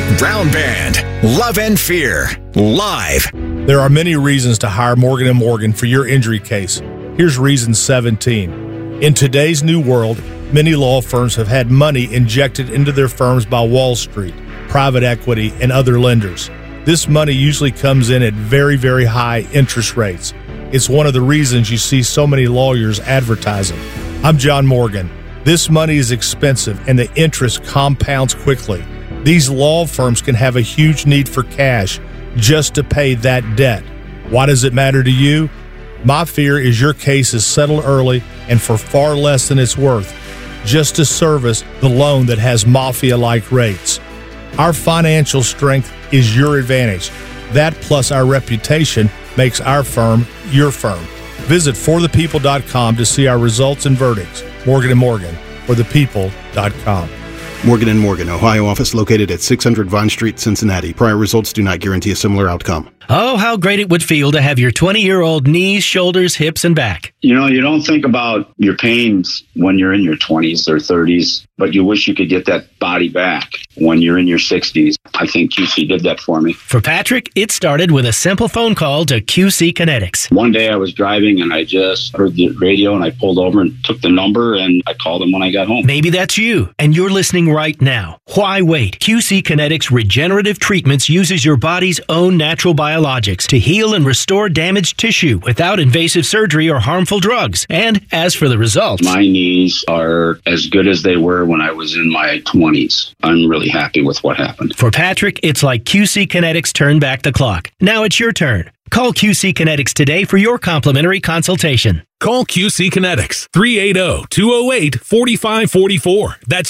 Brown Band, Love and Fear, live. There are many reasons to hire Morgan & Morgan for your injury case. Here's reason 17. In today's new world, many law firms have had money injected into their firms by Wall Street, private equity, and other lenders. This money usually comes in at very, very high interest rates. It's one of the reasons you see so many lawyers advertising. I'm John Morgan. This money is expensive and the interest compounds quickly. These law firms can have a huge need for cash just to pay that debt. Why does it matter to you? My fear is your case is settled early and for far less than it's worth, just to service the loan that has mafia-like rates. Our financial strength is your advantage. That plus our reputation makes our firm your firm. Visit forthepeople.com to see our results and verdicts. Morgan & Morgan, forthepeople.com. Morgan & Morgan, Ohio office located at 600 Vine Street, Cincinnati. Prior results do not guarantee a similar outcome. Oh, how great it would feel to have your 20-year-old knees, shoulders, hips, and back. You know, you don't think about your pains when you're in your 20s or 30s, but you wish you could get that body back when you're in your 60s. I think QC did that for me. For Patrick, it started with a simple phone call to QC Kinetics. One day I was driving and I just heard the radio and I pulled over and took the number and I called him when I got home. Maybe that's you, and you're listening right now. Why wait? QC Kinetics Regenerative Treatments uses your body's own natural biologics to heal and restore damaged tissue without invasive surgery or harmful drugs. And as for the results, my knees are as good as they were when I was in my 20s. I'm really happy with what happened. For Patrick, it's like QC Kinetics turned back the clock. Now it's your turn. Call QC Kinetics today for your complimentary consultation. Call QC Kinetics, 380-208-4544. That's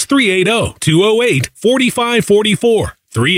380-208-4544.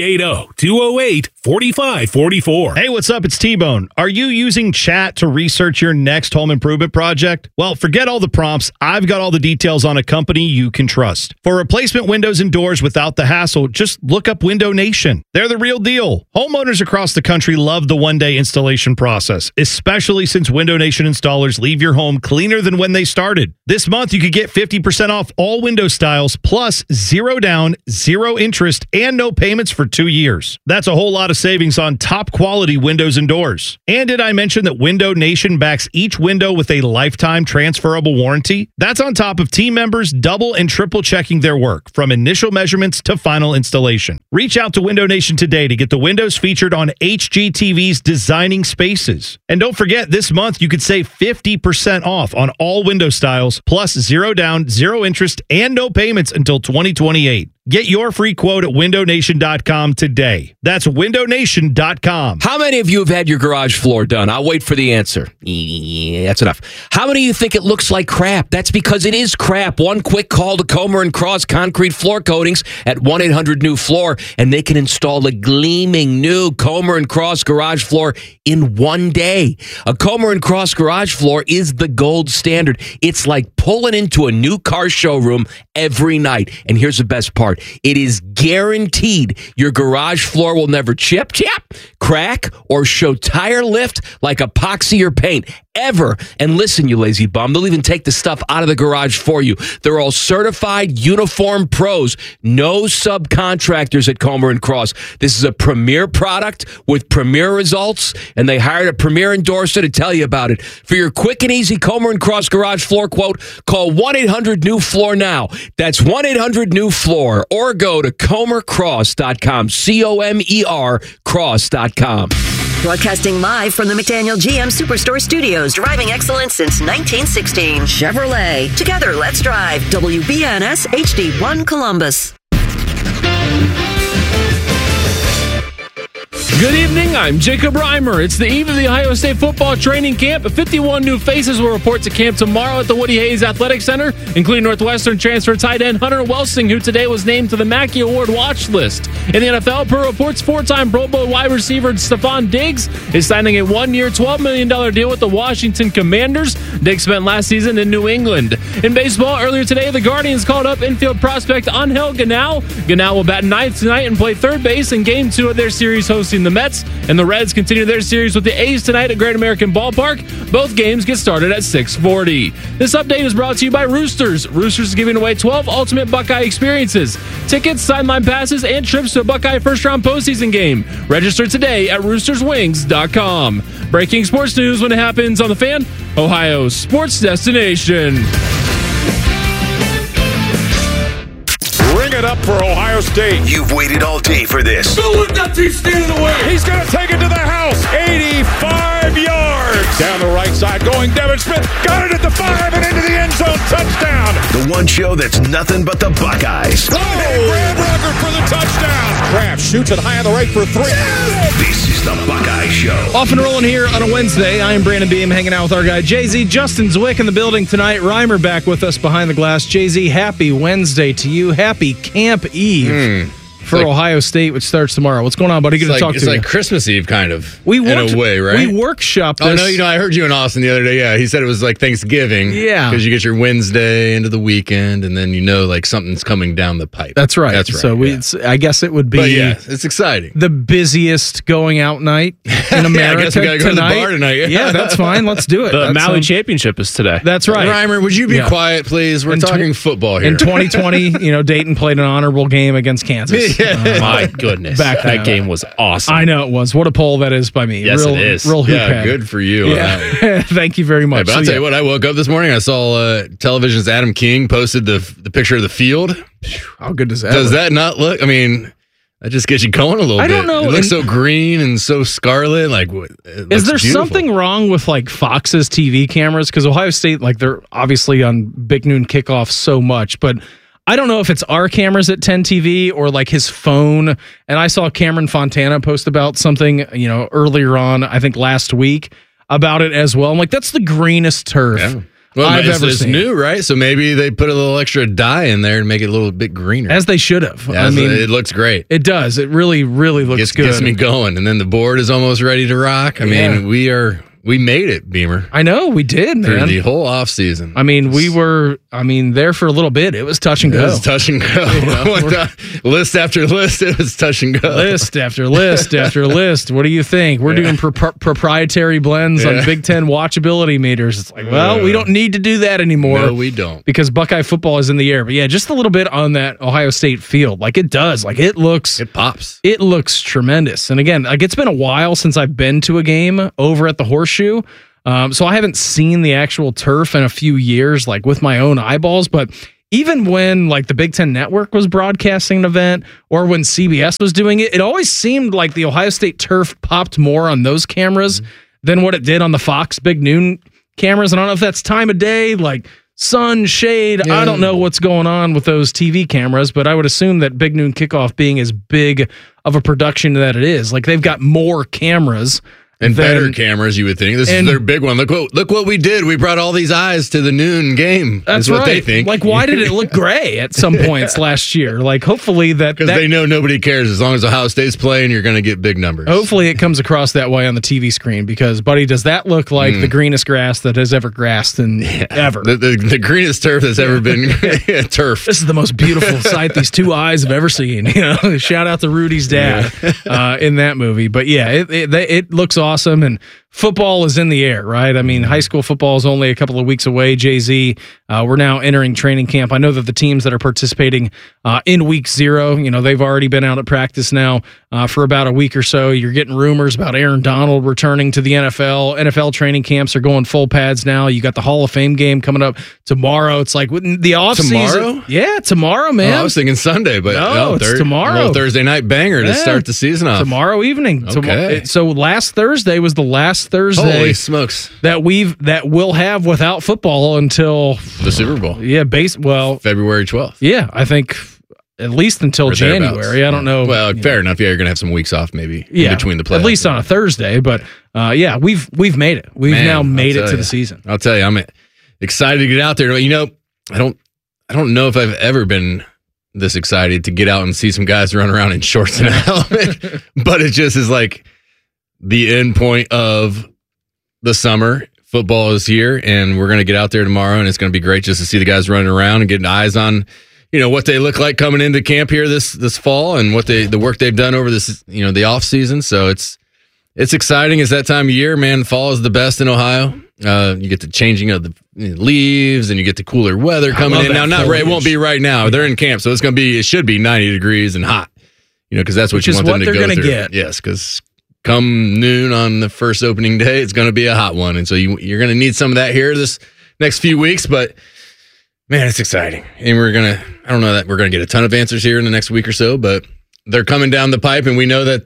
380-208-4544. Hey, what's up? It's T-Bone. Are you using chat to research your next home improvement project? Well, forget all the prompts. I've got all the details on a company you can trust. For replacement windows and doors without the hassle, just look up Window Nation. They're the real deal. Homeowners across the country love the one-day installation process, especially since Window Nation installers leave your home cleaner than when they started. This month, you could get 50% off all window styles, plus 0 down, 0 interest, and no payments for 2 years. That's a whole lot of savings on top quality windows and doors. And did I mention that Window Nation backs each window with a lifetime transferable warranty? That's on top of team members double and triple checking their work from initial measurements to final installation. Reach out to Window Nation today to get the windows featured on HGTV's Designing Spaces. And don't forget, this month you could save 50% off on all window styles, plus 0 down, 0 interest, and no payments until 2028. Get your free quote at windownation.com today. That's windownation.com. How many of you have had your garage floor done? I'll wait for the answer. Yeah, that's enough. How many of you think it looks like crap? That's because it is crap. One quick call to Comer & Cross Concrete Floor Coatings at 1-800-NEW-FLOOR, and they can install a gleaming new Comer & Cross garage floor in one day. A Comer & Cross garage floor is the gold standard. It's like pulling into a new car showroom every night. And here's the best part. It is guaranteed your garage floor will never chip, crack, or show tire lift like epoxy or paint ever. And listen, you lazy bum, they'll even take the stuff out of the garage for you. They're all certified uniform pros, no subcontractors at Comer & Cross. This is a premier product with premier results, and they hired a premier endorser to tell you about it. For your quick and easy Comer & Cross garage floor quote, call 1-800-NEW-FLOOR now. That's 1-800-NEW-FLOOR, or go to comercross.com, C-O-M-E-R cross.com. Broadcasting live from the McDaniel GM Superstore Studios, driving excellence since 1916. Chevrolet. Together, let's drive. WBNS HD1 Columbus. Good evening, I'm Jacob Reimer. It's the eve of the Ohio State football training camp. 51 new faces will report to camp tomorrow at the Woody Hayes Athletic Center, including Northwestern transfer tight end Hunter Welsing, who today was named to the Mackey Award watch list. In the NFL, per reports, 4-time Pro Bowl wide receiver Stephon Diggs is signing a one-year, $12 million deal with the Washington Commanders. Diggs spent last season in New England. In baseball, earlier today, the Guardians called up infield prospect Angel Ganal. Ganal will bat ninth tonight and play third base in Game 2 of their series hosting the the Mets, and the Reds continue their series with the A's tonight at Great American Ballpark. Both games get started at 6:40. This update is brought to you by Roosters. Roosters is giving away 12 ultimate Buckeye experiences, tickets, sideline passes, and trips to a Buckeye first-round postseason game. Register today at roosterswings.com. Breaking sports news when it happens on The Fan, Ohio's sports destination. Ring it up for Ohio State. You've waited all day for this. Don't let that team stand in the way. He's going to take it to the house. 85 yards. Down the right side going Devin Smith. Got it at the 5 and into the end zone. Touchdown. The one show that's nothing but the Buckeyes. Oh, Brad Rucker for the touchdown. Kraft shoots it high on the right for 3. This is the Buckeye Show. Off and rolling here on a Wednesday. I am Brandon Beam, hanging out with our guy Jay-Z. Justin Zwick in the building tonight. Reimer back with us behind the glass. Jay-Z, happy Wednesday to you. Happy Camp Eve for Ohio State, which starts tomorrow. What's going on, buddy? Good to talk to you. It's like Christmas Eve, kind of, in a way, right? We workshopped this. Oh, no, I heard you in Austin the other day. Yeah, he said it was like Thanksgiving. Yeah. Because you get your Wednesday into the weekend, and then like something's coming down the pipe. That's right. So I guess it would be it's exciting. The busiest going out night in America. I guess we got to go to the bar tonight. Yeah, that's fine. Let's do it. The Maui Championship is today. That's right. Reimer, would you be quiet, please? We're talking football here. In 2020, Dayton played an honorable game against Kansas. My goodness. That game was awesome. I know it was. What a poll that is by me. Yes, it is. Real hoop head. Good for you. Yeah. Thank you very much. But I'll tell you what, I woke up this morning, I saw television's Adam King posted the picture of the field. How good does that look? Does that not look? I mean, that just gets you going a little bit. I don't know. It looks so green and so scarlet. Is there something wrong with Fox's TV cameras? Because Ohio State, they're obviously on Big Noon Kickoff so much, but I don't know if it's our cameras at 10 TV or his phone. And I saw Cameron Fontana post about something, earlier on, I think last week, about it as well. I'm like, that's the greenest turf. Yeah. Well, I've ever it's seen. new, right? So maybe they put a little extra dye in there to make it a little bit greener. As they should have. It looks great. It does. It really, really looks good. Gets me going. And then the board is almost ready to rock. I mean, we made it, Beamer. I know, we did, man. Through the whole off season. I mean, we were there for a little bit. It was touch and go. It was touch and go. List after list, it was touch and go. List after list after list. What do you think? We're doing proprietary blends on Big Ten watchability meters. It's like, well, we don't need to do that anymore. No, we don't. Because Buckeye football is in the air. But yeah, just a little bit on that Ohio State field. It does. It pops. It looks tremendous. And again, it's been a while since I've been to a game over at the Horseshoe. So I haven't seen the actual turf in a few years, with my own eyeballs. But even when the Big Ten Network was broadcasting an event or when CBS was doing it, it always seemed like the Ohio State turf popped more on those cameras than what it did on the Fox Big Noon cameras. And I don't know if that's time of day, sun, shade. Yeah. I don't know what's going on with those TV cameras, but I would assume that Big Noon Kickoff being as big of a production that it is, they've got more cameras. And better cameras, you would think. This is their big one. Look what we did. We brought all these eyes to the noon game. That's what right. they think. Why did it look gray at some points last year? Hopefully because they know nobody cares. As long as Ohio State's playing, you're going to get big numbers. Hopefully it comes across that way on the TV screen because, buddy, does that look like the greenest grass that has ever grassed ever? The greenest turf that's ever been turf. This is the most beautiful sight these two eyes have ever seen. Shout out to Rudy's dad in that movie. But yeah, it looks awesome, and football is in the air, right? I mean, high school football is only a couple of weeks away. Jay-Z, we're now entering training camp. I know that the teams that are participating in week 0, they've already been out at practice now for about a week or so. You're getting rumors about Aaron Donald returning to the NFL. NFL training camps are going full pads now. You got the Hall of Fame game coming up tomorrow. It's the offseason. Tomorrow? Yeah, tomorrow, man. I was thinking Sunday, but no, it's tomorrow. A little Thursday night banger to start the season off. Tomorrow evening. Okay. So last Thursday was the last Thursday. Holy smokes. That we'll have without football until the Super Bowl. Yeah, February 12th. Yeah, I think at least until January. I don't know. Well, fair enough. Yeah, you're gonna have some weeks off maybe in between the playoffs. At least on a Thursday, but we've made it. We've now made it to the season. I'll tell you, I'm excited to get out there. I don't know if I've ever been this excited to get out and see some guys run around in shorts and a helmet, but it just is the end point of the summer. Football is here, and we're going to get out there tomorrow, and it's going to be great just to see the guys running around and getting eyes on, what they look like coming into camp here this fall and what the work they've done over this, the off season. So it's exciting. It's that time of year, man. Fall is the best in Ohio. You get the changing of the leaves and you get the cooler weather coming in. Now, it won't be right now. They're in camp. So it should be 90 degrees and hot, because that's what you want them to go through. Get. Yes. Because come noon on the first opening day, it's going to be a hot one. And so you're going to need some of that here this next few weeks, but man, it's exciting. And I don't know that we're going to get a ton of answers here in the next week or so, but they're coming down the pipe, and we know that,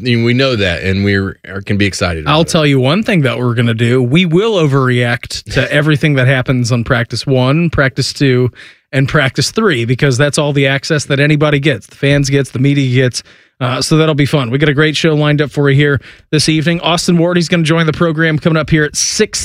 and we can be excited. I'll tell you one thing that we're going to do. We will overreact to everything that happens on practice 1, practice 2, and practice 3, because that's all the access that anybody gets. The fans gets, the media gets. So that'll be fun. We got a great show lined up for you here this evening. Austin Ward, he's going to join the program coming up here at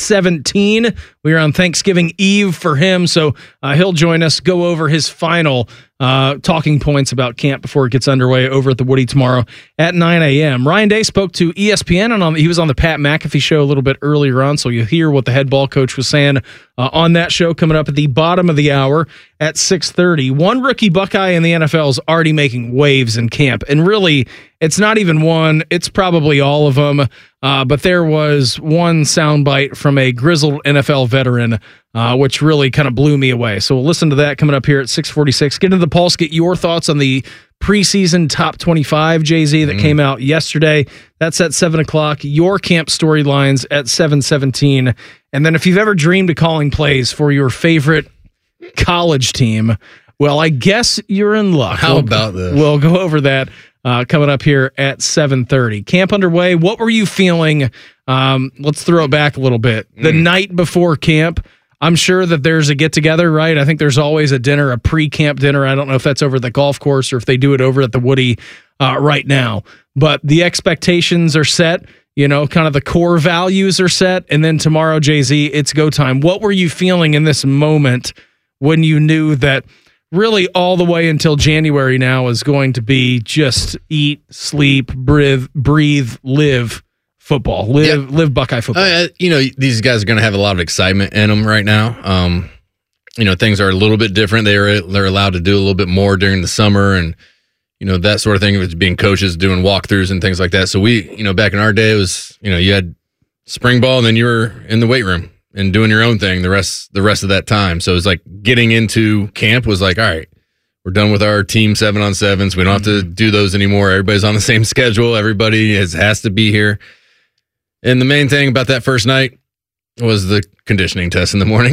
6:17. We are on Thanksgiving Eve for him, so he'll join us, go over his final talking points about camp before it gets underway over at the Woody tomorrow at 9 a.m. Ryan Day spoke to ESPN, and he was on the Pat McAfee show a little bit earlier on, so you'll hear what the head ball coach was saying on that show coming up at the bottom of the hour at 6:30. One rookie Buckeye in the NFL is already making waves in camp, and really, it's not even one, it's probably all of them, but there was one soundbite from a grizzled NFL veteran which really kind of blew me away. So we'll listen to that coming up here at 6:46. Get into the pulse, get your thoughts on the preseason top 25, Jay-Z, that came out yesterday. That's at 7 o'clock. Your camp storylines at 7:17. And then if you've ever dreamed of calling plays for your favorite college team, well, I guess you're in luck. How about this? We'll go over that coming up here at 7:30. Camp underway. What were you feeling? Let's throw it back a little bit. The night before camp, I'm sure that there's a get-together, right? I think there's always a dinner, a pre-camp dinner. I don't know if that's over at the golf course or if they do it over at the Woody right now. But the expectations are set. Kind of the core values are set. And then tomorrow, Jay-Z, it's go time. What were you feeling in this moment when you knew that really all the way until January now is going to be just eat, sleep, breathe, live football, live Buckeye football? These guys are going to have a lot of excitement in them right now. Things are a little bit different. They're allowed to do a little bit more during the summer and, that sort of thing. It's being coaches doing walkthroughs and things like that. So we, back in our day, it was, you had spring ball and then you were in the weight room and doing your own thing the rest of that time. So it's like getting into camp was like, all right, we're done with our team 7-on-7s. We don't have to do those anymore. Everybody's on the same schedule. Everybody has to be here. And the main thing about that first night was the conditioning test in the morning.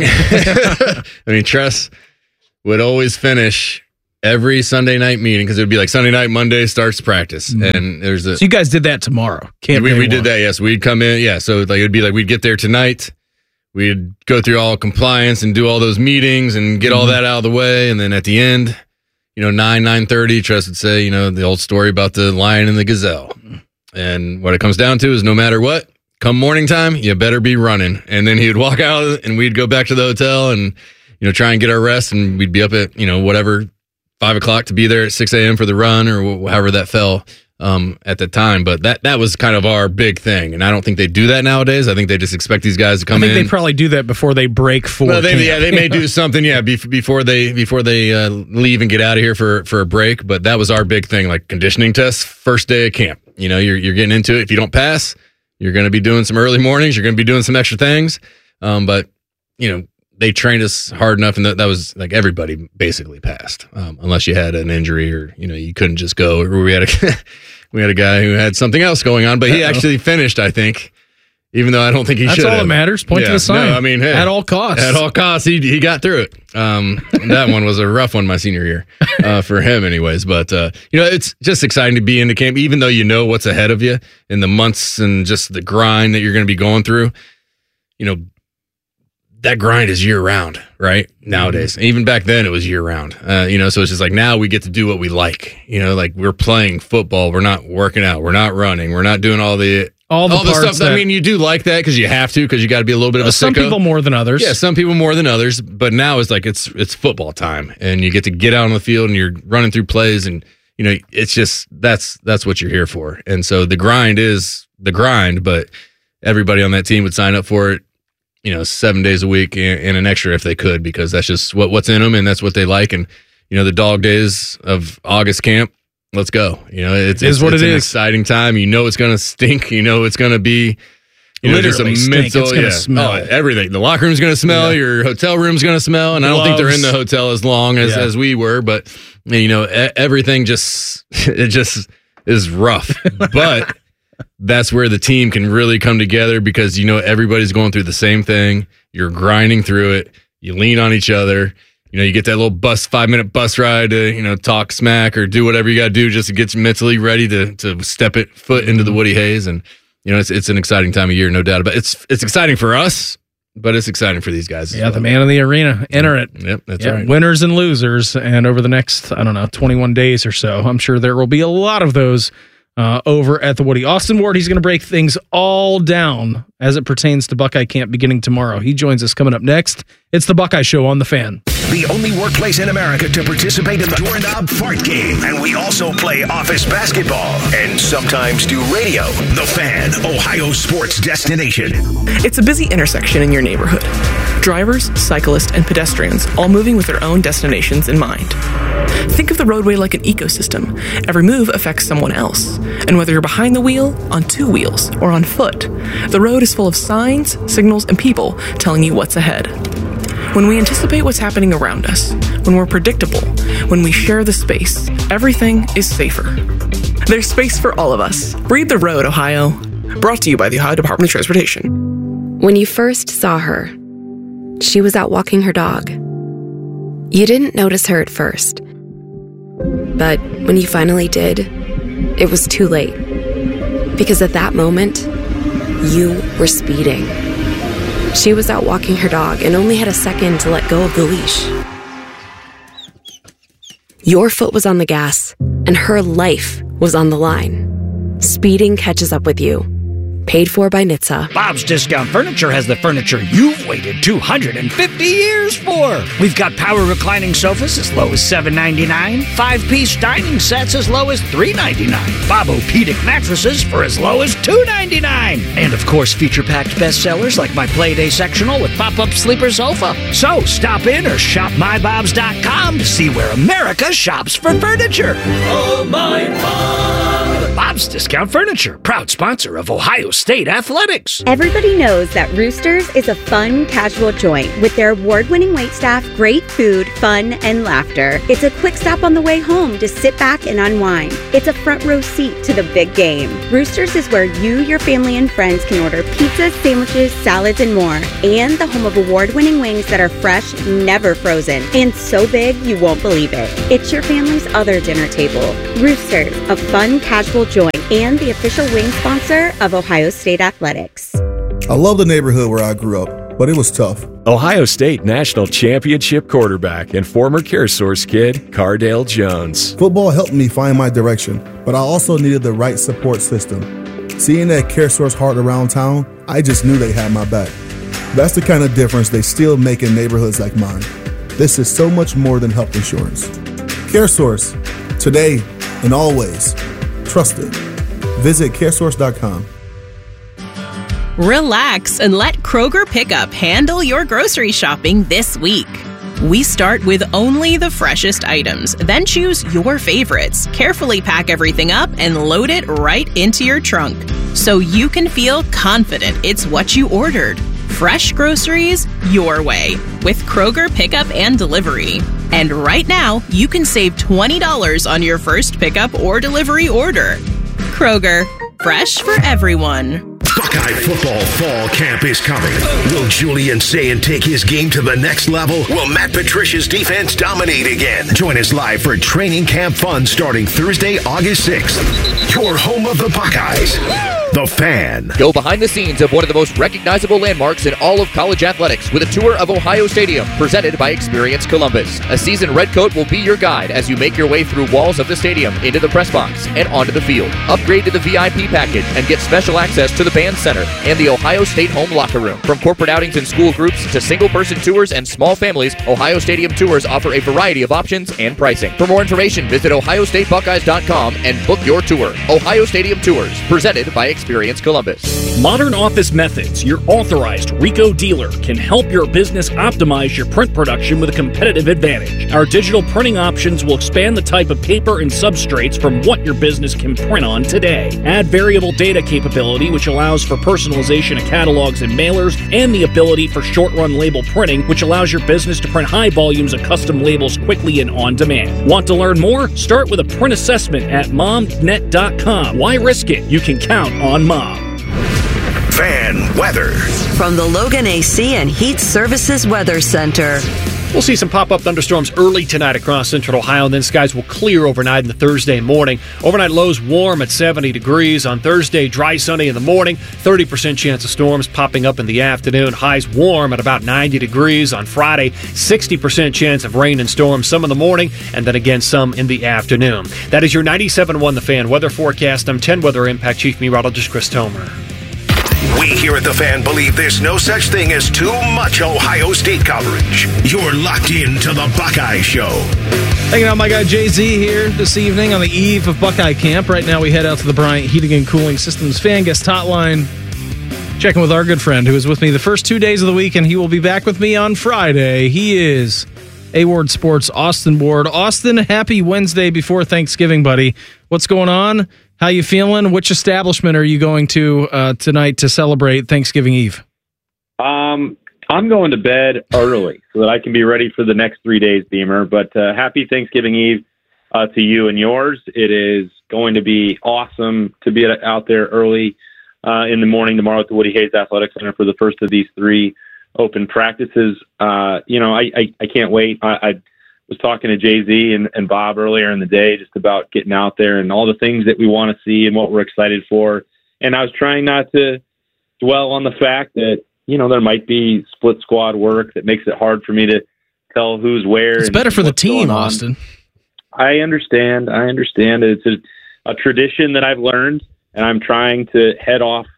Tress would always finish every Sunday night meeting because it would be like Sunday night, Monday starts practice. And so you guys did that tomorrow. We did that, yes. We'd come in, yeah. So it'd be like we'd get there tonight. We'd go through all compliance and do all those meetings and get all that out of the way. And then at the end, 9:30, Tress would say, the old story about the lion and the gazelle. And what it comes down to is no matter what, come morning time, you better be running. And then he would walk out and we'd go back to the hotel and, try and get our rest. And we'd be up at, whatever, 5 o'clock to be there at 6 a.m. for the run or however that fell at the time. But that was kind of our big thing. And I don't think they do that nowadays. I think they just expect these guys to come in. I think they probably do that before they break for camp. They may do something, before they leave and get out of here for a break. But that was our big thing, like conditioning tests, first day of camp. You're getting into it. If you don't pass, you're going to be doing some early mornings. You're going to be doing some extra things. But, they trained us hard enough, and that was like everybody basically passed, unless you had an injury or, you couldn't just go. We had a guy who had something else going on, but he actually finished, I think, even though I don't think he should have. That's all that matters. Point to the sign. No, hey, at all costs. At all costs, he got through it. That one was a rough one my senior year for him anyways. But, it's just exciting to be into camp, even though you know what's ahead of you in the months and just the grind that you're going to be going through. That grind is year round, right? Nowadays. Even back then it was year round. So it's just like now we get to do what we like. Like we're playing football. We're not working out. We're not running. We're not doing all the stuff. You do like that because you have to, because you got to be a little bit of a sicko. Some people more than others. Yeah, some people more than others. But now it's like it's football time, and you get to get out on the field and you're running through plays, and it's just that's what you're here for. And so the grind is the grind, but everybody on that team would sign up for it. 7 days a week and an extra if they could, because that's just what's in them and that's what they like. And, the dog days of August camp. Let's go. It's an exciting time. It's going to stink. It's going to be, just a mental, it's gonna smell. Everything. The locker room's going to smell. Your hotel room's going to smell. And I don't think they're in the hotel as long as we were, but everything just is rough. But that's where the team can really come together because, everybody's going through the same thing. You're grinding through it. You lean on each other. You get that little 5-minute bus ride to, talk smack or do whatever you got to do just to get you mentally ready to step foot into the Woody Hayes. And, it's an exciting time of year, no doubt about it. It's exciting for us, but it's exciting for these guys. Yeah, the man in the arena. Enter it. Yep, that's right. Winners and losers. And over the next, 21 days or so, I'm sure there will be a lot of those over at the Woody. Austin Ward, he's going to break things all down as it pertains to Buckeye Camp beginning tomorrow. He joins us coming up next. It's the Buckeye Show on The Fan. The only workplace in America to participate in the Doorknob Fart Game. And we also play office basketball and sometimes do radio. The Fan, Ohio sports destination. It's a busy intersection in your neighborhood. Drivers, cyclists, and pedestrians all moving with their own destinations in mind. Think of the roadway like an ecosystem. Every move affects someone else. And whether you're behind the wheel, on two wheels, or on foot, the road is full of signs, signals, and people telling you what's ahead. When we anticipate what's happening around us, when we're predictable, when we share the space, everything is safer. There's space for all of us. Read the road, Ohio. Brought to you by the Ohio Department of Transportation. When you first saw her, she was out walking her dog. You didn't notice her at first. But when you finally did, it was too late. Because at that moment, you were speeding. She was out walking her dog and only had a second to let go of the leash. Your foot was on the gas, and her life was on the line. Speeding catches up with you. Paid for by NHTSA. Bob's Discount Furniture has the furniture you've waited 250 years for. We've got power reclining sofas as low as $7.99, 5-piece dining sets as low as $3.99, Bob-O-Pedic mattresses for as low as $2.99, and of course feature-packed bestsellers like my Playday sectional with pop-up sleeper sofa. So stop in or shop mybobs.com to see where America shops for furniture. Oh, my Bob! Bob's Discount Furniture, proud sponsor of Ohio State Athletics. Everybody knows that Roosters is a fun, casual joint with their award-winning waitstaff, great food, fun, and laughter. It's a quick stop on the way home to sit back and unwind. It's a front row seat to the big game. Roosters is where you, your family, and friends can order pizzas, sandwiches, salads, and more. And the home of award-winning wings that are fresh, never frozen, and so big you won't believe it. It's your family's other dinner table. Roosters, a fun, casual joint, and the official wing sponsor of Ohio State Athletics. I love the neighborhood where I grew up, but it was tough. Ohio State National Championship quarterback and former CareSource kid, Cardale Jones. Football helped me find my direction, but I also needed the right support system. Seeing that CareSource heart around town, I just knew they had my back. That's the kind of difference they still make in neighborhoods like mine. This is so much more than health insurance. CareSource, today and always. Trusted. Visit caresource.com. Relax and let Kroger Pickup handle your grocery shopping this week. We start with only the freshest items, then choose your favorites, carefully pack everything up, and load it right into your trunk so you can feel confident it's what you ordered. Fresh groceries your way with Kroger Pickup and Delivery. And right now, you can save $20 on your first pickup or delivery order. Kroger, fresh for everyone. Buckeye football fall camp is coming. Will Julian Sayin take his game to the next level? Will Matt Patricia's defense dominate again? Join us live for training camp fun starting Thursday, August 6th. Your home of the Buckeyes. The Fan. Go behind the scenes of one of the most recognizable landmarks in all of college athletics with a tour of Ohio Stadium presented by Experience Columbus. A seasoned redcoat will be your guide as you make your way through walls of the stadium, into the press box, and onto the field. Upgrade to the VIP package and get special access to the band center and the Ohio State home locker room. From corporate outings and school groups to single-person tours and small families, Ohio Stadium Tours offer a variety of options and pricing. For more information, visit OhioStateBuckeyes.com and book your tour. Ohio Stadium Tours, presented by Experience Experience Columbus. Modern Office Methods, your authorized Ricoh dealer, can help your business optimize your print production with a competitive advantage. Our digital printing options will expand the type of paper and substrates from what your business can print on today. Add variable data capability, which allows for personalization of catalogs and mailers, and the ability for short-run label printing, which allows your business to print high volumes of custom labels quickly and on demand. Want to learn more? Start with a print assessment at momnet.com. Why risk it? You can count on Mom. Fan weather. From the Logan AC and Heat Services Weather Center. We'll see some pop-up thunderstorms early tonight across central Ohio, and then skies will clear overnight in the Thursday morning. Overnight lows warm at 70 degrees. On Thursday, dry sunny in the morning, 30% chance of storms popping up in the afternoon. Highs warm at about 90 degrees. On Friday, 60% chance of rain and storms, some in the morning, and then again some in the afternoon. That is your 97.1 The Fan weather forecast. I'm 10 Weather Impact Chief Meteorologist Chris Tomer. We here at The Fan believe there's no such thing as too much Ohio State coverage. You're locked into the Buckeye Show. Hanging out with my guy Jay-Z here this evening on the eve of Buckeye Camp. Right now we head out to the Bryant Heating and Cooling Systems Fan Guest Hotline. Checking with our good friend who was with me the first 2 days of the week, and he will be back with me on Friday. He is A-Ward Sports' Austin Ward. Austin, happy Wednesday before Thanksgiving, buddy. What's going on? How you feeling? Which establishment are you going to tonight to celebrate Thanksgiving Eve? I'm going to bed early so that I can be ready for the next 3 days, Beamer. But happy Thanksgiving Eve to you and yours. It is going to be awesome to be out there early in the morning tomorrow at the Woody Hayes Athletic Center for the first of these 3 open practices. I can't wait. I was talking to Jay-Z and Bob earlier in the day just about getting out there and all the things that we want to see and what we're excited for. And I was trying not to dwell on the fact that, there might be split squad work that makes it hard for me to tell who's where. It's better for the team, Austin. I understand. It's a tradition that I've learned, and I'm trying to head off,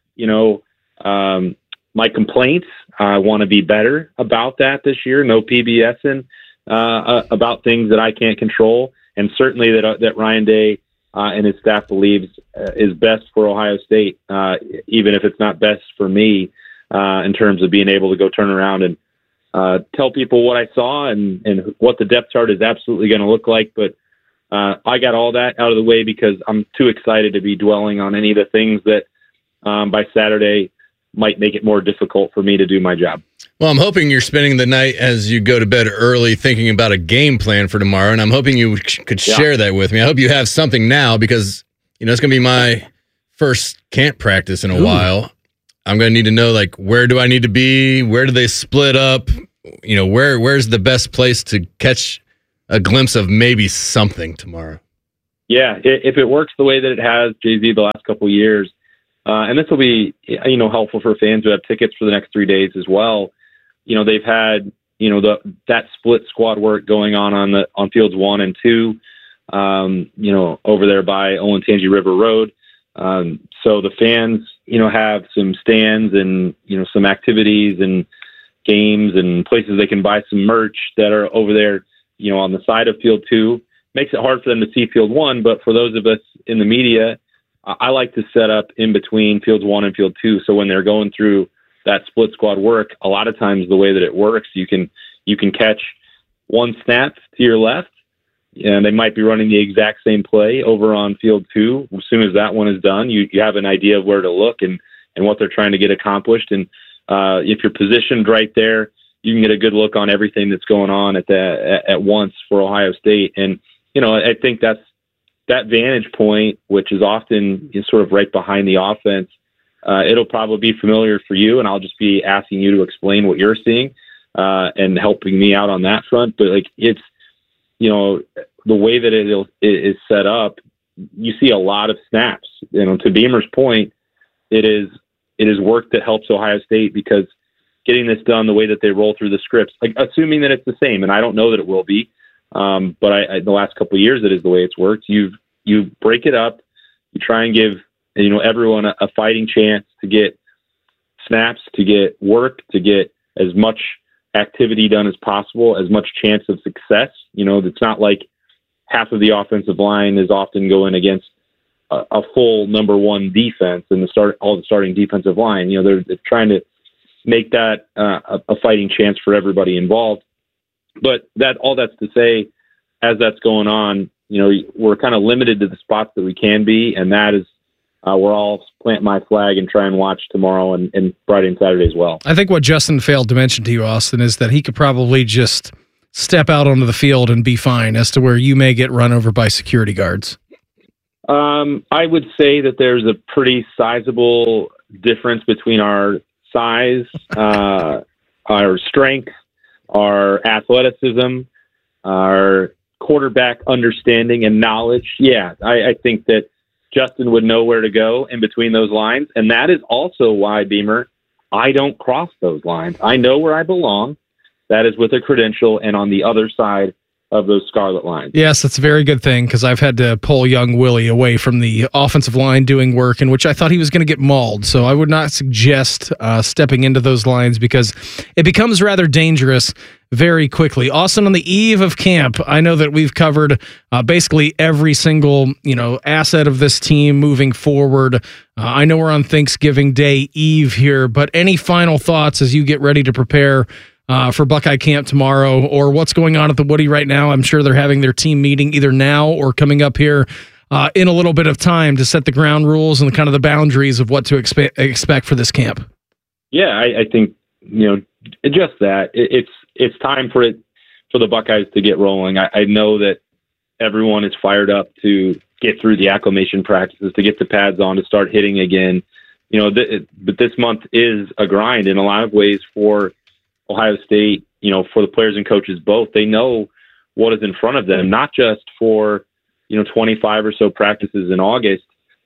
my complaints. I want to be better about that this year. No PBSing. About things that I can't control, and certainly that Ryan Day and his staff believes is best for Ohio State, even if it's not best for me in terms of being able to go turn around and tell people what I saw and what the depth chart is absolutely going to look like. But I got all that out of the way because I'm too excited to be dwelling on any of the things that by Saturday might make it more difficult for me to do my job. Well, I'm hoping you're spending the night as you go to bed early thinking about a game plan for tomorrow, and I'm hoping you could share that with me. I hope you have something now because, it's going to be my first camp practice in a while. I'm going to need to know, where do I need to be? Where do they split up? Where's the best place to catch a glimpse of maybe something tomorrow? Yeah, if it works the way that it has, Jay-Z, the last couple of years, and this will be, helpful for fans who have tickets for the next 3 days as well. They've had, that split squad work going on fields 1 and 2, over there by Olentangy River Road. So the fans, have some stands and, some activities and games and places they can buy some merch that are over there, on the side of field 2. Makes it hard for them to see field 1, but for those of us in the media, I like to set up in between fields 1 and field 2. So when they're going through that split squad work, a lot of times the way that it works, you can catch one snap to your left, and they might be running the exact same play over on field 2. As soon as that one is done, you have an idea of where to look and what they're trying to get accomplished. And if you're positioned right there, you can get a good look on everything that's going on at once for Ohio State. And I think that vantage point, which is often sort of right behind the offense, it'll probably be familiar for you, and I'll just be asking you to explain what you're seeing and helping me out on that front. But it's the way that it is set up, you see a lot of snaps. To Beamer's point, it is work that helps Ohio State because getting this done the way that they roll through the scripts, assuming that it's the same, and I don't know that it will be, but the last couple of years it is the way it's worked. You break it up, you try and give everyone a fighting chance to get snaps, to get work, to get as much activity done as possible, as much chance of success. It's not like half of the offensive line is often going against a full number one defense and all the starting defensive line. They're trying to make that a fighting chance for everybody involved. But all that's to say, as that's going on, we're kind of limited to the spots that we can be, and that is where I'll plant my flag and try and watch tomorrow and Friday and Saturday as well. I think what Justin failed to mention to you, Austin, is that he could probably just step out onto the field and be fine, as to where you may get run over by security guards. I would say that there's a pretty sizable difference between our size, our strength, our athleticism, our quarterback understanding and knowledge. Yeah, I think that Justin would know where to go in between those lines. And that is also why, Beamer, I don't cross those lines. I know where I belong. That is with a credential and on the other side of those scarlet lines. Yes, that's a very good thing, because I've had to pull young Willie away from the offensive line doing work in which I thought he was going to get mauled. So I would not suggest stepping into those lines, because it becomes rather dangerous very quickly. Austin, on the eve of camp, I know that we've covered basically every single asset of this team moving forward. I know we're on Thanksgiving Day Eve here, but any final thoughts as you get ready to prepare for Buckeye Camp tomorrow, or what's going on at the Woody right now? I'm sure they're having their team meeting either now or coming up here in a little bit of time to set the ground rules and kind of the boundaries of what to expect for this camp. Yeah, I think just that it's time for the Buckeyes to get rolling. I know that everyone is fired up to get through the acclimation practices, to get the pads on, to start hitting again. But this month is a grind in a lot of ways for Ohio State, for the players and coaches both. They know what is in front of them, not just for, 25 or so practices in August,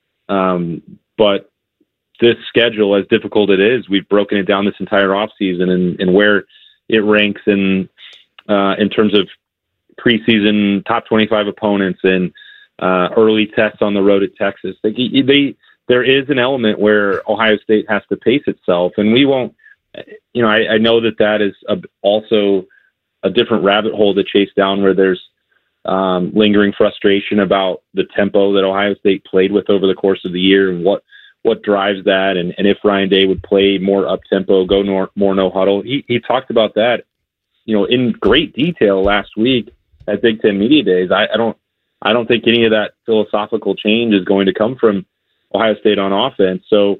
but this schedule, as difficult it is, we've broken it down this entire offseason and where it ranks in terms of preseason top 25 opponents and early tests on the road at Texas. There is an element where Ohio State has to pace itself, and we won't. I know that is also a different rabbit hole to chase down, where there's lingering frustration about the tempo that Ohio State played with over the course of the year and what drives that, and if Ryan Day would play more up tempo, go more no huddle. He talked about that, in great detail last week at Big Ten Media Days. I don't think any of that philosophical change is going to come from Ohio State on offense. So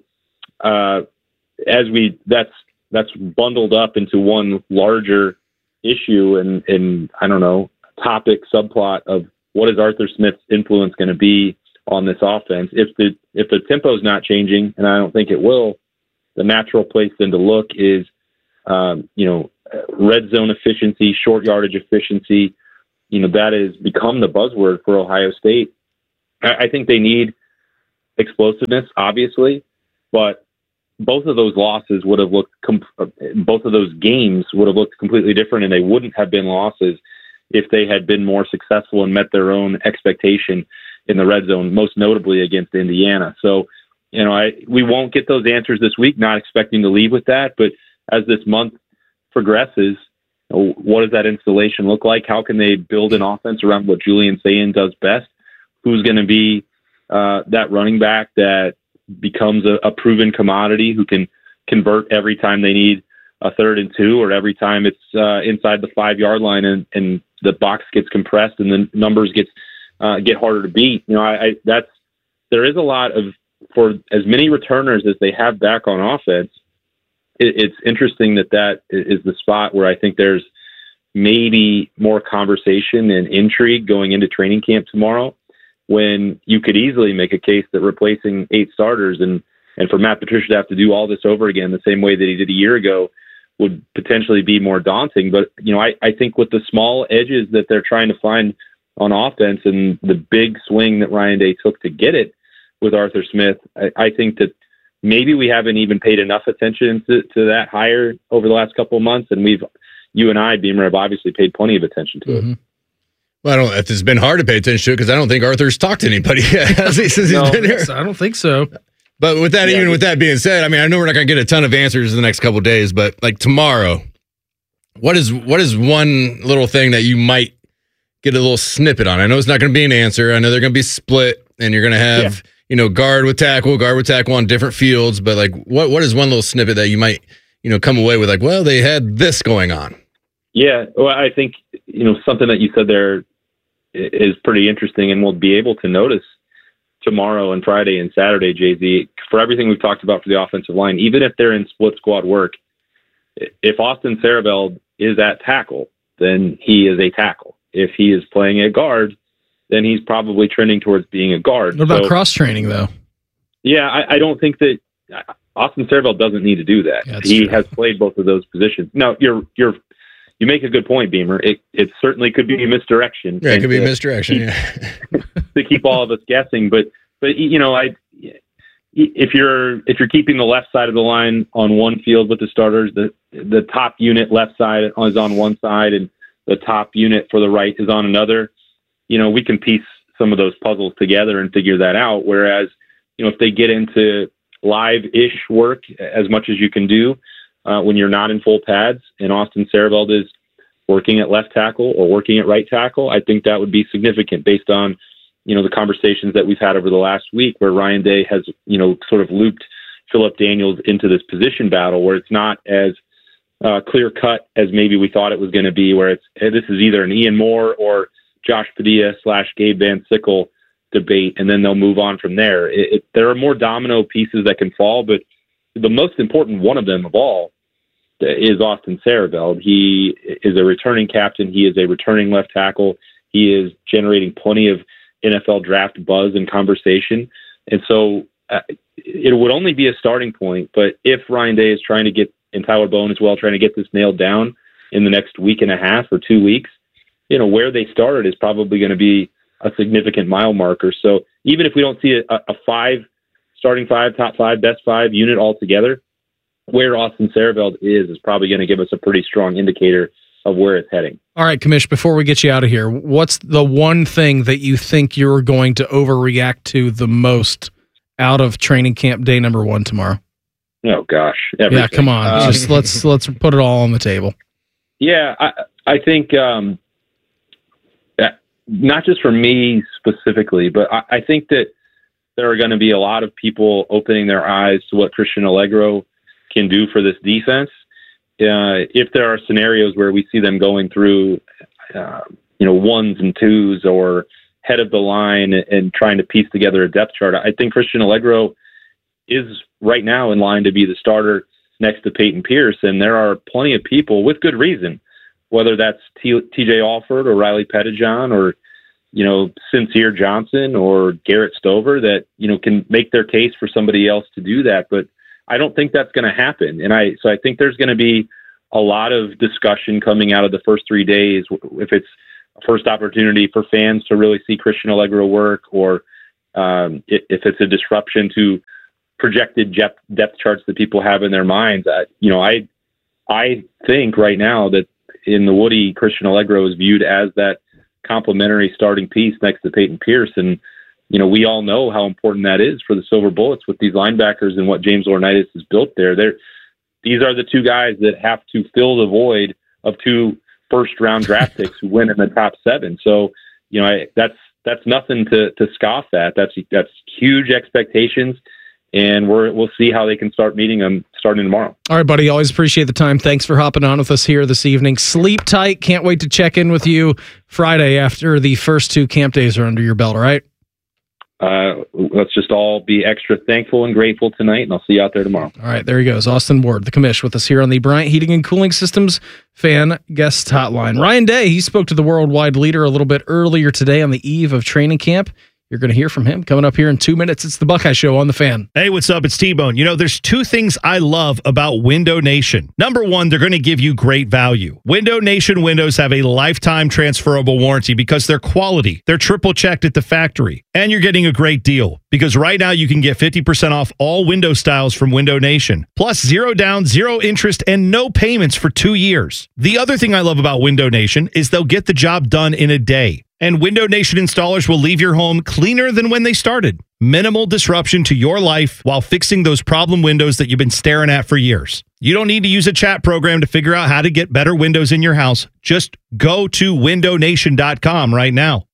that's bundled up into one larger issue and I don't know, topic subplot of what is Arthur Smith's influence going to be on this offense. If the tempo is not changing, and I don't think it will, the natural place then to look is red zone efficiency, short yardage efficiency. That has become the buzzword for Ohio State. I think they need explosiveness, obviously, but both of those losses would have looked, both of those games would have looked completely different, and they wouldn't have been losses if they had been more successful and met their own expectation in the red zone, most notably against Indiana. So, we won't get those answers this week, not expecting to leave with that. But as this month progresses, what does that installation look like? How can they build an offense around what Julian Sayin does best? Who's going to be that running back that becomes a proven commodity who can convert every time they need a 3rd and 2, or every time it's inside the 5-yard line and the box gets compressed and the numbers get harder to beat. There is a lot of, for as many returners as they have back on offense. It's interesting that is the spot where I think there's maybe more conversation and intrigue going into training camp tomorrow, when you could easily make a case that replacing 8 starters and for Matt Patricia to have to do all this over again the same way that he did a year ago would potentially be more daunting. But, I think with the small edges that they're trying to find on offense and the big swing that Ryan Day took to get it with Arthur Smith, I think that maybe we haven't even paid enough attention to that hire over the last couple of months. And you and I, Beamer, have obviously paid plenty of attention to it. Well, it's been hard to pay attention to it because I don't think Arthur's talked to anybody since he's been here. I don't think so. But with that, with that being said, I know we're not going to get a ton of answers in the next couple of days, but like tomorrow, what is one little thing that you might get a little snippet on? I know it's not going to be an answer. I know they're going to be split, and you're going to have guard with tackle on different fields. But like, what is one little snippet that you might, come away with like, well, they had this going on? Yeah. Well, I think, something that you said there is pretty interesting, and we'll be able to notice tomorrow and Friday and Saturday, JZ, for everything we've talked about for the offensive line, even if they're in split squad work, if Austin Sarabeld is at tackle, then he is a tackle. If he is playing at guard, then he's probably trending towards being a guard. What about cross-training, though? Yeah, I don't think that Austin Sarabeld doesn't need to do that. Yeah, he true. has played both of those positions. Now, you make a good point, Beamer. It certainly could be a misdirection. Yeah, it could be a misdirection. To keep all of us guessing, but if you're keeping the left side of the line on one field with the starters, the top unit left side is on one side and the top unit for the right is on another, we can piece some of those puzzles together and figure that out. Whereas, if they get into live-ish work as much as you can do when you're not in full pads, and Austin Sarabeld is working at left tackle or working at right tackle, I think that would be significant based on, the conversations that we've had over the last week where Ryan Day has, sort of looped Phillip Daniels into this position battle where it's not as clear cut as maybe we thought it was going to be, where this is either an Ian Moore or Josh Padilla / Gabe Van Sickle debate, and then they'll move on from there. There are more domino pieces that can fall, but the most important one of them of all is Austin Sarabeld. He is a returning captain. He is a returning left tackle. He is generating plenty of NFL draft buzz and conversation. And so it would only be a starting point, but if Ryan Day is trying to get, and Tyler Bowen as well, trying to get this nailed down in the next week and a half or 2 weeks, where they started is probably going to be a significant mile marker. So even if we don't see a starting five, top five, best five unit altogether, where Austin Sarabeld is probably going to give us a pretty strong indicator of where it's heading. All right, Commish, before we get you out of here, what's the one thing that you think you're going to overreact to the most out of training camp day number 1 tomorrow? Oh, gosh. Everything. Yeah, come on. Just let's put it all on the table. Yeah, I think not just for me specifically, but I think that there are going to be a lot of people opening their eyes to what Christian Allegro can do for this defense. If there are scenarios where we see them going through, ones and twos or head of the line and trying to piece together a depth chart, I think Christian Allegro is right now in line to be the starter next to Peyton Pierce. And there are plenty of people with good reason, whether that's TJ Alford or Riley Pettijohn or, Sincere Johnson or Garrett Stover that, can make their case for somebody else to do that. But I don't think that's going to happen. And I think there's going to be a lot of discussion coming out of the first 3 days, if it's a first opportunity for fans to really see Christian Allegro work, or if it's a disruption to projected depth charts that people have in their minds. I think right now that in the Woody, Christian Allegro is viewed as that complementary starting piece next to Peyton Pierce. And, we all know how important that is for the Silver Bullets with these linebackers and what James Laurinaitis has built there. These are the two guys that have to fill the void of 2 first-round draft picks who win in the top 7. So, that's nothing to scoff at. That's huge expectations, and we'll see how they can start meeting them starting tomorrow. All right, buddy. Always appreciate the time. Thanks for hopping on with us here this evening. Sleep tight. Can't wait to check in with you Friday after the first 2 camp days are under your belt, all right? Let's just all be extra thankful and grateful tonight, and I'll see you out there tomorrow. All right, there he goes. Austin Ward, the commish, with us here on the Bryant Heating and Cooling Systems Fan Guest Hotline. Ryan Day, he spoke to the worldwide leader a little bit earlier today on the eve of training camp. You're going to hear from him coming up here in 2 minutes. It's the Buckeye Show on the Fan. Hey, what's up? It's T-Bone. There's 2 things I love about Window Nation. Number 1, they're going to give you great value. Window Nation windows have a lifetime transferable warranty because they're quality. They're triple checked at the factory. And you're getting a great deal because right now you can get 50% off all window styles from Window Nation. Plus 0 down, 0 interest, and no payments for 2 years. The other thing I love about Window Nation is they'll get the job done in a day. And Window Nation installers will leave your home cleaner than when they started. Minimal disruption to your life while fixing those problem windows that you've been staring at for years. You don't need to use a chat program to figure out how to get better windows in your house. Just go to windownation.com right now.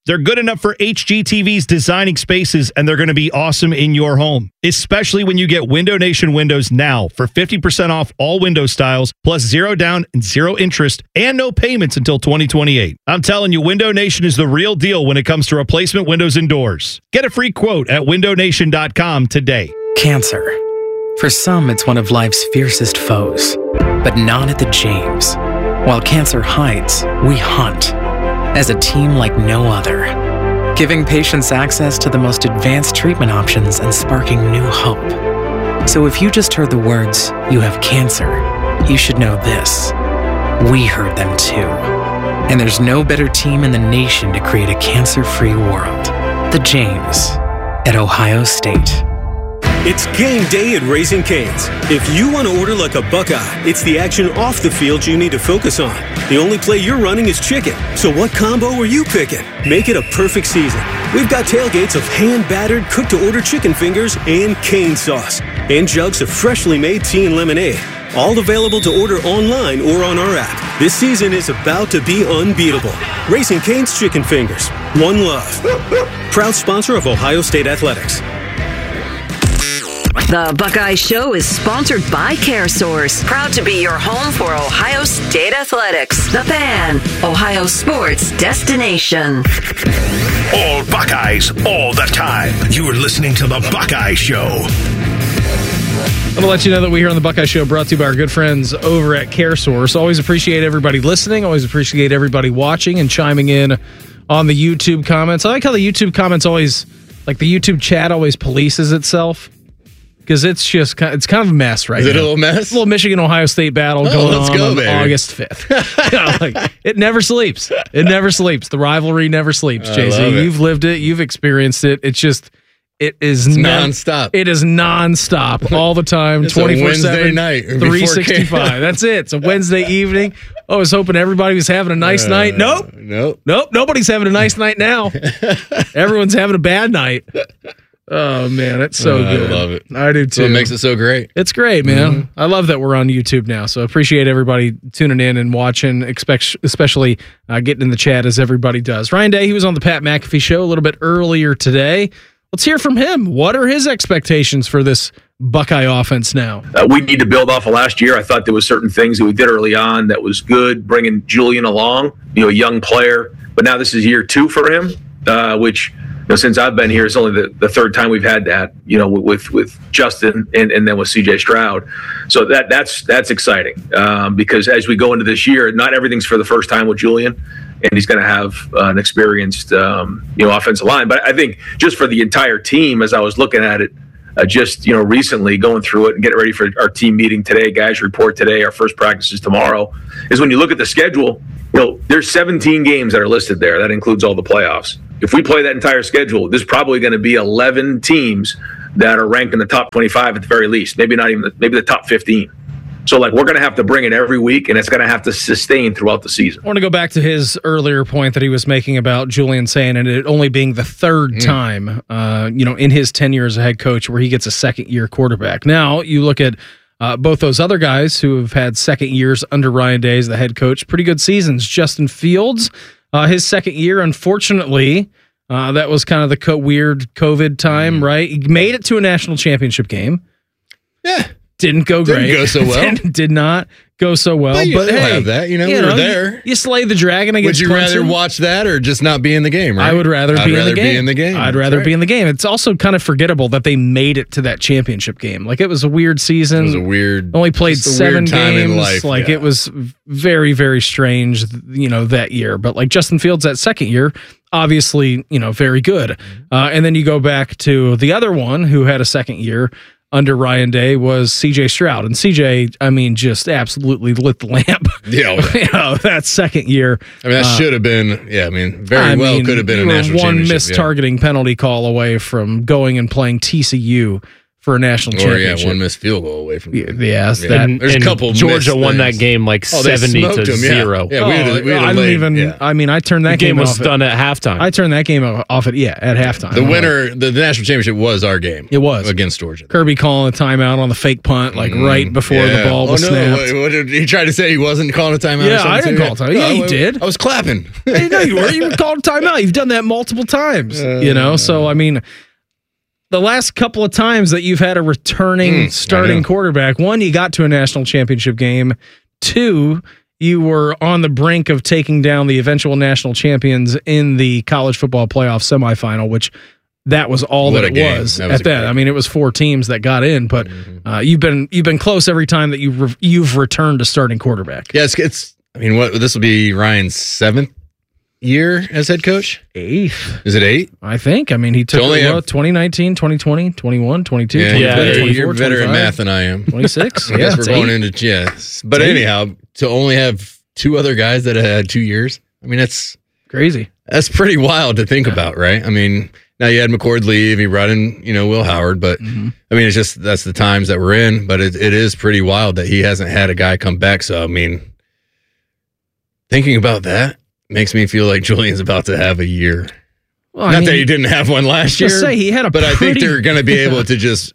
They're good enough for HGTV's designing spaces, and they're going to be awesome in your home, especially when you get Window Nation windows now for 50% off all window styles, plus 0 down and 0 interest, and no payments until 2028. I'm telling you, Window Nation is the real deal when it comes to replacement windows and doors. Get a free quote at windownation.com today. Cancer. For some, it's one of life's fiercest foes, but not at the James. While cancer hides, we hunt. As a team like no other, giving patients access to the most advanced treatment options and sparking new hope. So if you just heard the words, "you have cancer," you should know this. We heard them too. And there's no better team in the nation to create a cancer-free world. The James at Ohio State. It's game day at Raising Cane's. If you want to order like a Buckeye, it's the action off the field you need to focus on. The only play you're running is chicken. So what combo are you picking? Make it a perfect season. We've got tailgates of hand-battered, cooked-to-order chicken fingers and cane sauce. And jugs of freshly made tea and lemonade. All available to order online or on our app. This season is about to be unbeatable. Raising Cane's Chicken Fingers. One love. Proud sponsor of Ohio State Athletics. The Buckeye Show is sponsored by CareSource, proud to be your home for Ohio State Athletics. The Fan, Ohio sports destination. All Buckeyes, all the time. You're listening to The Buckeye Show. I'm going to let you know that we here on the Buckeye Show brought to you by our good friends over at CareSource. Always appreciate everybody listening. Always appreciate everybody watching and chiming in on the YouTube comments. I like how the YouTube comments always, like the YouTube chat always polices itself. Because it's kind of a mess right now. Is it a little mess? A little Michigan-Ohio State battle going on baby. August 5th. It never sleeps. It never sleeps. The rivalry never sleeps, JC. You've lived it. You've experienced it. It's nonstop. It is nonstop all the time, 24/7. Wednesday night. 365. That's it. It's a Wednesday evening. I was hoping everybody was having a nice night. Nope. Nobody's having a nice night now. Everyone's having a bad night. Oh, man, it's so good. I love it. I do, too. What makes it so great. It's great, man. I love that we're on YouTube now, so appreciate everybody tuning in and watching, especially getting in the chat as everybody does. Ryan Day, he was on the Pat McAfee Show a little bit earlier today. Let's hear from him. What are his expectations for this Buckeye offense now? We need to build off of last year. I thought there was certain things that we did early on that was good, bringing Julian along, a young player. But now this is year 2 for him, which since I've been here, it's only the third time we've had that, with Justin and then with CJ Stroud. So that's exciting because as we go into this year, not everything's for the first time with Julian, and he's going to have an experienced, offensive line. But I think just for the entire team, as I was looking at it, recently going through it and getting ready for our team meeting today, guys report today, our first practice is tomorrow, is when you look at the schedule, there's 17 games that are listed there. That includes all the playoffs. If we play that entire schedule, there's probably going to be 11 teams that are ranked in the top 25 at the very least, maybe not even maybe the top 15. So, we're going to have to bring it every week, and it's going to have to sustain throughout the season. I want to go back to his earlier point that he was making about Julian Sayin, and it only being the third time, in his tenure as a head coach where he gets a second-year quarterback. Now, you look at both those other guys who have had second years under Ryan Day as the head coach, pretty good seasons. Justin Fields, his second year, unfortunately, that was kind of the weird COVID time, right? He made it to a national championship game. Yeah. Didn't go great. Didn't go so well. Did not go so well. But hey, have that. We were there. You slayed the dragon against Would you Clemson. rather watch that or just not be in the game, right? I would rather be in the game. I'd rather be in the game. It's also kind of forgettable that they made it to that championship game. It was a weird season. It was a weird. Only played 7 time games. in life. It was very, very strange, that year. But Justin Fields that second year, obviously, very good. And then you go back to the other one who had a second year under Ryan Day was CJ Stroud. And CJ, just absolutely lit the lamp. Yeah. That second year. That should have been, very well could have been a national championship. One missed targeting penalty call away from going and playing TCU for a national championship. One missed field goal away from them. Yes, there's a couple. Georgia won that game 70-0. I mean, I turned that game game was off done at halftime. I turned that game off at halftime. The winner, the national championship was our game. It was against Georgia. Kirby calling a timeout on the fake punt, right before the ball was snapped. What did he try to say? He wasn't calling a timeout. Yeah, I didn't call a timeout. Yeah, he did. I was clapping. Hey, no, you weren't. You called a timeout. You've done that multiple times. So I mean. The last couple of times that you've had a returning starting quarterback, one, you got to a national championship game. Two, you were on the brink of taking down the eventual national champions in the college football playoff semifinal, which that was all that it was at that. I mean, it was 4 teams that got in, but you've been close every time that you've returned to starting quarterback. Yeah, it's. I mean, this will be Ryan's 7th year as head coach? 8th. Is it 8? I think. I mean, he took 2019, 2020, 21, 22, 23, 24, you're better at math than I am. 26. I guess we're going into But anyhow, to only have 2 other guys that had 2 years, I mean, that's crazy. That's pretty wild to think about, right? I mean, now you had McCord leave, he brought in, Will Howard, but I mean, it's just that's the times that we're in. But it is pretty wild that he hasn't had a guy come back. So I mean, thinking about that makes me feel like Julian's about to have a year. Well, Not that he didn't have one last year. Say he had but I think they're going to be able to just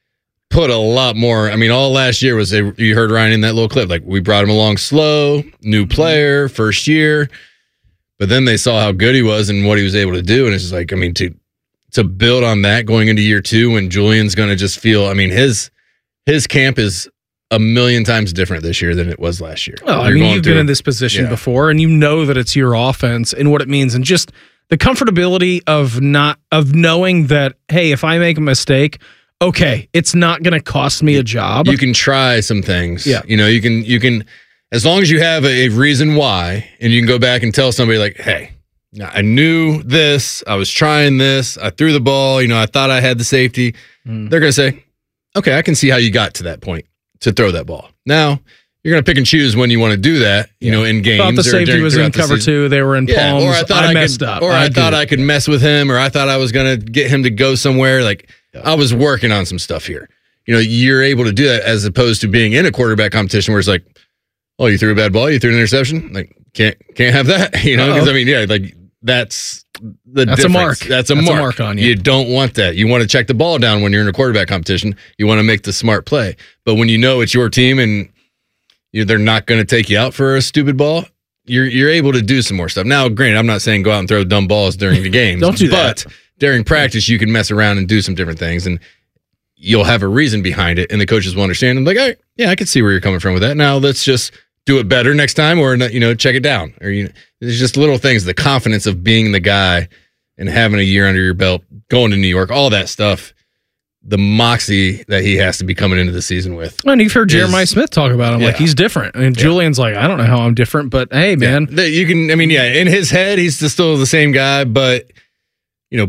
put a lot more. I mean, all last year was you heard Ryan in that little clip. Like we brought him along slow, new player, first year, but then they saw how good he was and what he was able to do, and it's just like, I mean, to build on that going into year 2, when Julian's going to just feel. I mean, his camp is a million times different this year than it was last year. Well, I mean, you've been in this position before, and you know that it's your offense and what it means, and just the comfortability of knowing that, hey, if I make a mistake, okay, it's not going to cost me a job. You can try some things. Yeah, you can, as long as you have a reason why, and you can go back and tell somebody like, hey, I knew this, I was trying this, I threw the ball, I thought I had the safety. They're going to say, okay, I can see how you got to that point to throw that ball. Now, you're going to pick and choose when you want to do that, in games. Thought the safety was in cover 2, they were in palms, or I thought I messed up. Or I thought I could mess with him, or I thought I was going to get him to go somewhere. Like, I was working on some stuff here. You're able to do that as opposed to being in a quarterback competition where it's like, oh, you threw a bad ball, you threw an interception? Like, can't have that, because I mean, like that's the difference. A mark. That's a mark on you. You don't want that. You want to check the ball down when you're in a quarterback competition. You want to make the smart play. But when you know it's your team and they're not going to take you out for a stupid ball, you're able to do some more stuff. Now, granted, I'm not saying go out and throw dumb balls during the games. Don't do that. But during practice, you can mess around and do some different things, and you'll have a reason behind it, and the coaches will understand. And like, all right, yeah, I can see where you're coming from with that. Now let's just do it better next time, or check it down. Or there's just little things, the confidence of being the guy and having a year under your belt, going to New York, all that stuff. The moxie that he has to be coming into the season with. And you've heard Jeremiah Smith talk about him like he's different. And Julian's like, I don't know how I'm different, but hey, man. You can, in his head, he's still the same guy, but, I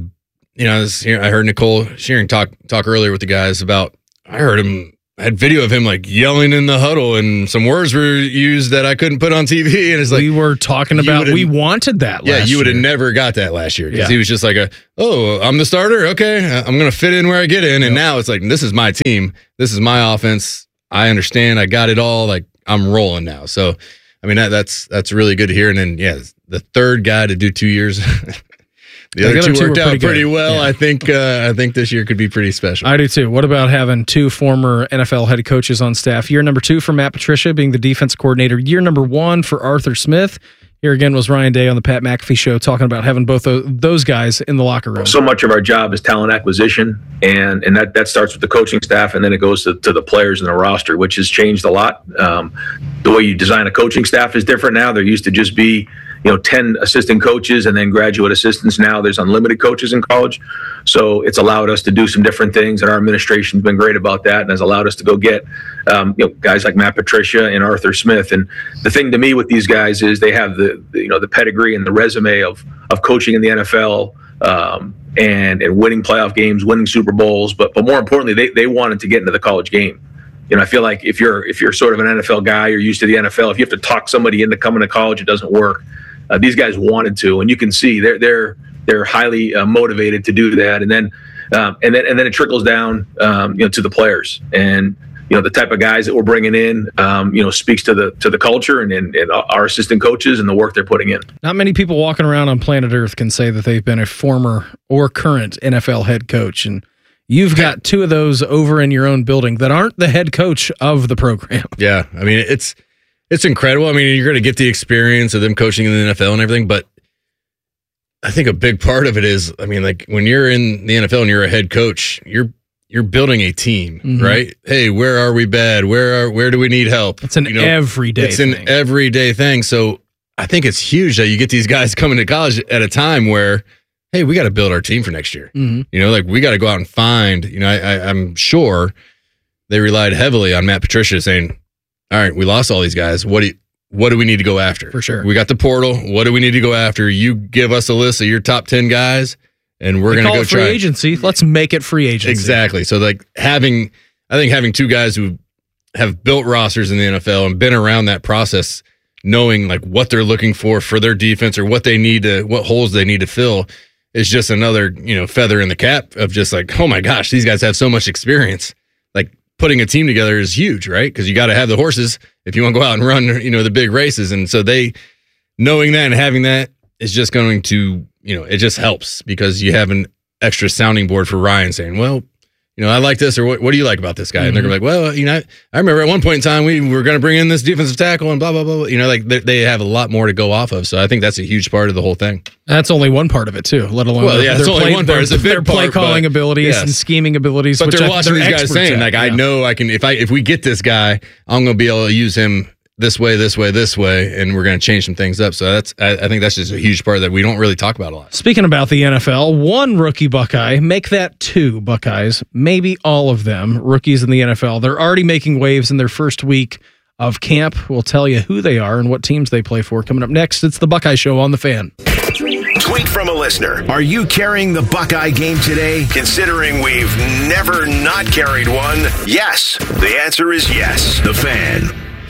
heard Nicole Shearing talk earlier with the guys about, I had video of him like yelling in the huddle, and some words were used that I couldn't put on TV. And it's like, we were talking about, we wanted that last year. Yeah, you would have never got that last year because he was just like, I'm the starter. Okay, I'm going to fit in where I get in. And now it's like, this is my team. This is my offense. I understand. I got it all. Like, I'm rolling now. So, I mean, that's really good to hear. And then, the third guy to do 2 years. The other two worked out pretty well. Yeah. I think this year could be pretty special. I do too. What about having 2 former NFL head coaches on staff? Year number 2 for Matt Patricia, being the defense coordinator. Year number 1 for Arthur Smith. Here again was Ryan Day on the Pat McAfee Show talking about having both of those guys in the locker room. So much of our job is talent acquisition, and that starts with the coaching staff, and then it goes to the players and the roster, which has changed a lot. The way you design a coaching staff is different now. There used to just be 10 assistant coaches and then graduate assistants. Now there's unlimited coaches in college. So it's allowed us to do some different things, and our administration's been great about that and has allowed us to go get guys like Matt Patricia and Arthur Smith. And the thing to me with these guys is they have the pedigree and the resume of coaching in the NFL and winning playoff games, winning Super Bowls. But more importantly, they wanted to get into the college game. I feel like if you're sort of an NFL guy, you're used to the NFL. If you have to talk somebody into coming to college, it doesn't work. These guys wanted to, and you can see they're highly motivated to do that. And then and then it trickles down, to the players. And the type of guys that we're bringing in, speaks to the culture and our assistant coaches and the work they're putting in. Not many people walking around on planet Earth can say that they've been a former or current NFL head coach, and you've got two of those over in your own building that aren't the head coach of the program. Yeah, I mean it's incredible. I mean, you're going to get the experience of them coaching in the NFL and everything, but I think a big part of it is, I mean, like when you're in the NFL and you're a head coach, you're building a team, right? Hey, where are we bad? Where do we need help? It's an everyday thing. An everyday thing. So I think it's huge that you get these guys coming to college at a time where, hey, we got to build our team for next year. Like we got to go out and find, I'm sure they relied heavily on Matt Patricia saying, all right, we lost all these guys. What do we need to go after? For sure. We got the portal. What do we need to go after? You give us a list of your top 10 guys, and we're going to go free try. Agency. Let's make it free agency. Exactly. So like having two guys who have built rosters in the NFL and been around that process, knowing like what they're looking for their defense or what holes they need to fill is just another, feather in the cap of just like, oh my gosh, these guys have so much experience. Like putting a team together is huge, right? Because you got to have the horses if you want to go out and run, the big races. And so knowing that and having that is just going to, it just helps because you have an extra sounding board for Ryan saying, well, I like this, or what do you like about this guy? And they're going to be like, well, I remember at one point in time we were going to bring in this defensive tackle and blah, blah, blah. Like they have a lot more to go off of. So I think that's a huge part of the whole thing. That's only one part of it too, let alone that's only one part. It's a big their play part, calling abilities and scheming abilities. But they're watching these guys saying, like, I know I can, if we get this guy, I'm going to be able to use him this way, and we're going to change some things up. So I think that's just a huge part that we don't really talk about a lot. Speaking about the NFL, one rookie Buckeye, make that two Buckeyes, maybe all of them, rookies in the NFL. They're already making waves in their first week of camp. We'll tell you who they are and what teams they play for. Coming up next, it's the Buckeye Show on The Fan. Tweet from a listener. Are you carrying the Buckeye game today? Considering we've never not carried one, yes. The answer is yes. The Fan.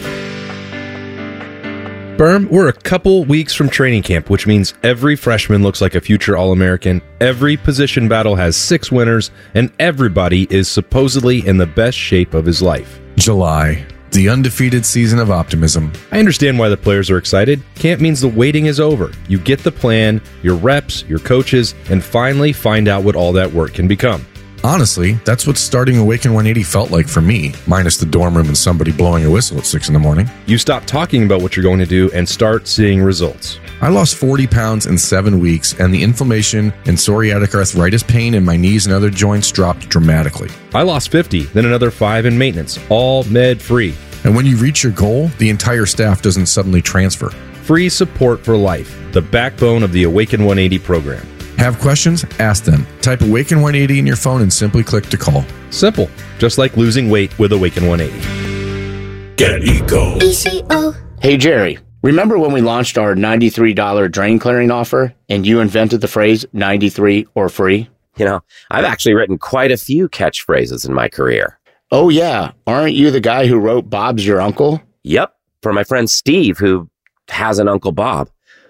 Berm, we're a couple weeks from training camp, which means every freshman looks like a future All-American, every position battle has 6 winners, and everybody is supposedly in the best shape of his life. July, the undefeated season of optimism. I understand why the players are excited. Camp means the waiting is over. You get the plan, your reps, your coaches, and finally find out what all that work can become. Honestly, that's what starting Awaken 180 felt like for me, minus the dorm room and somebody blowing a whistle at 6 a.m. You stop talking about what you're going to do and start seeing results. I lost 40 pounds in 7 weeks, and the inflammation and psoriatic arthritis pain in my knees and other joints dropped dramatically. I lost 50, then another 5 in maintenance, all med-free. And when you reach your goal, the entire staff doesn't suddenly transfer. Free support for life, the backbone of the Awaken 180 program. Have questions? Ask them. Type Awaken 180 in your phone and simply click to call. Simple. Just like losing weight with Awaken 180. Get Eco. ECO. Hey, Jerry. Remember when we launched our $93 drain clearing offer and you invented the phrase 93 or free? I've actually written quite a few catchphrases in my career. Oh, yeah. Aren't you the guy who wrote Bob's Your Uncle? Yep. For my friend Steve, who has an Uncle Bob.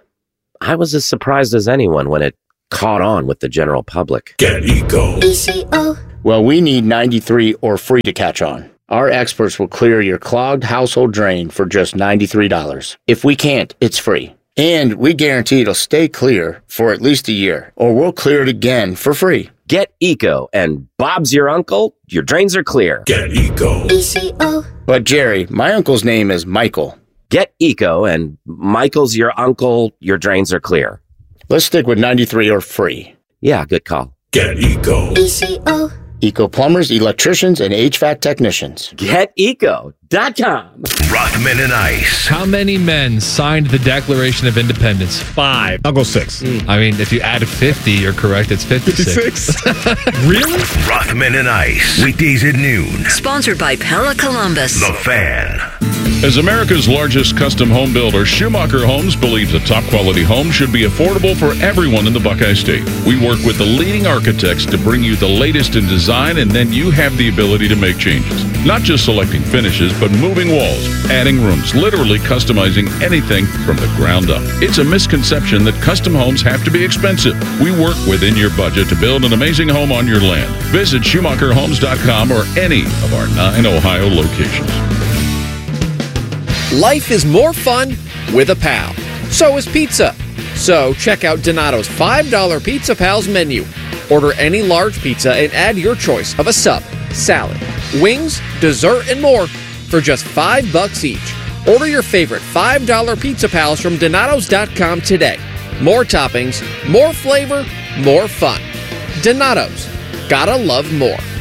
I was as surprised as anyone when it caught on with the general public. Get Eco. ECO. Well, we need 93 or free to catch on. Our experts will clear your clogged household drain for just $93. If we can't, it's free. And we guarantee it'll stay clear for at least a year, or we'll clear it again for free. Get Eco, and Bob's your uncle, your drains are clear. Get Eco. ECO. But Jerry, my uncle's name is Michael. Get Eco, and Michael's your uncle, your drains are clear. Let's stick with 93 or free. Yeah, good call. Get Eco. ECO. Eco plumbers, electricians, and HVAC technicians. GetEco.com. Rothman and Ice. How many men signed the Declaration of Independence? 5. I'll go 6. I mean, if you add 50, you're correct. It's 56. Really? Rothman and Ice. Weekdays at noon. Sponsored by Pella Columbus. The Fan. As America's largest custom home builder, Schumacher Homes believes a top-quality home should be affordable for everyone in the Buckeye State. We work with the leading architects to bring you the latest in design, and then you have the ability to make changes. Not just selecting finishes, but moving walls, adding rooms, literally customizing anything from the ground up. It's a misconception that custom homes have to be expensive. We work within your budget to build an amazing home on your land. Visit SchumacherHomes.com or any of our 9 Ohio locations. Life is more fun with a pal. So is pizza. So check out Donato's $5 Pizza Pals menu. Order any large pizza and add your choice of a sub, salad, wings, dessert, and more for just $5 each. Order your favorite $5 Pizza Pals from Donatos.com today. More toppings, more flavor, more fun. Donato's. Gotta love more.